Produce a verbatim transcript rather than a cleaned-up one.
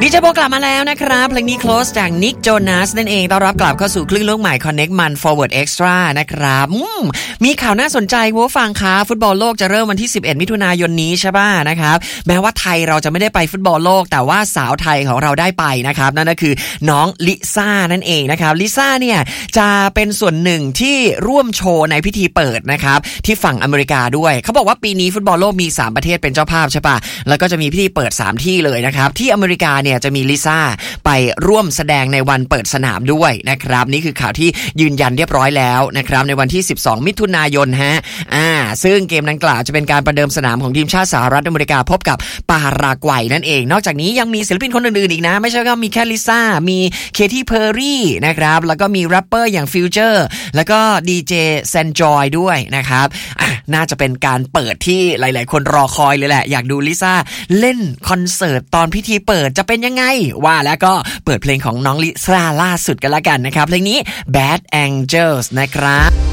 ดีเจโบกลับมาแล้วนะครับเพลงนี้ Close จาก Nick Jonas นั่นเองต้อนรับกลับเข้าสู่คลื่นโลกใหม่ Connect มัน Forward Extra นะครับมีข่าวน่าสนใจคุณผู้ฟังคะฟุตบอลโลกจะเริ่มวันที่สิบเอ็ดมิถุนายนนี้ใช่ป่ะนะครับแม้ว่าไทยเราจะไม่ได้ไปฟุตบอลโลกแต่ว่าสาวไทยของเราได้ไปนะครับนั่นก็คือน้องลิซ่านั่นเองนะครับลิซ่าเนี่ยจะเป็นส่วนหนึ่งที่ร่วมโชว์ในพิธีเปิดนะครับที่ฝั่งอเมริกาด้วยเขาบอกว่าปีนี้ฟุตบอลโลกมีสามประเทศเป็นเจ้าภาพใช่ป่ะแล้วก็จะมีพิธีเปิดสามที่เลยนะครับที่อเมริกาเนี่ยจะมีลิซ่าไปร่วมแสดงในวันเปิดสนามด้วยนะครับนี่คือข่าวที่ยืนยันเรียบร้อยแล้วนะครับในวันที่สิบสองมิถุนายนฮะอ่าซึ่งเกมดังกล่าวจะเป็นการประเดิมสนามของทีมชาติสหรัฐอเมริกาพบกับปารากวัยนั่นเองนอกจากนี้ยังมีศิลปินคนอื่นๆอีกนะไม่ใช่ก็มีแค่ลิซ่ามีเคที่เพอร์รี่นะครับแล้วก็มีแรปเปอร์อย่างฟิวเจอร์แล้วก็ดีเจแซนจอยด้วยนะครับอ่ะน่าจะเป็นการเปิดที่หลายๆคนรอคอยเลยแหละอยากดูลิซ่าเล่นคอนเสิร์ตตอนพิธีเปิดจะเป็นยังไงว่าแล้วก็เปิดเพลงของน้องลิซ่าล่าสุดกันละกันนะครับเพลงนี้ Bad Angels นะครับ